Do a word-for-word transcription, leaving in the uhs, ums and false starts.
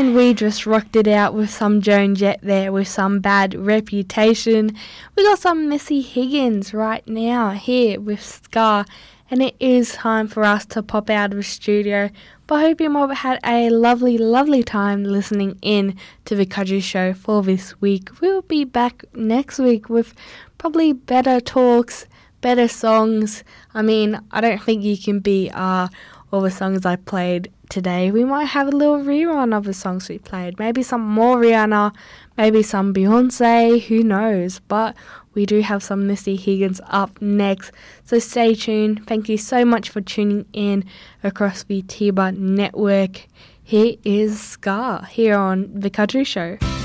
And we just rocked it out with some Joan Jett there with some Bad Reputation. We got some Missy Higgins right now here with Scar. And it is time for us to pop out of the studio. But I hope you all had a lovely, lovely time listening in to the Kudzu Show for this week. We'll be back next week with probably better talks, better songs. I mean, I don't think you can beat uh, all the songs I played today. We might have a little rerun of the songs we played. Maybe some more Rihanna, maybe some Beyonce, who knows. But we do have some Missy Higgins up next. So stay tuned. Thank you so much for tuning in across the Tiba network. Here is Scar here on The Kudzu Show.